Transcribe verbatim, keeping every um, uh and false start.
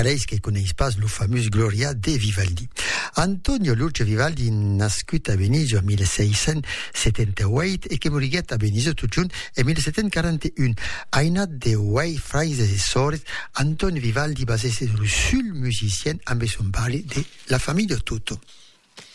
Aquells que coneix pas lo famós Gloria de Vivaldi. Antonio Lucio Vivaldi nascut a Venise en milleseiscents setanta-vuit e que moriguet a Venise tot junt en milleseiscents quaranta-un. Ainat de huit frères et sœurs, Antonio Vivaldi va ser le seul musicien amb son pare de la famille Tutto.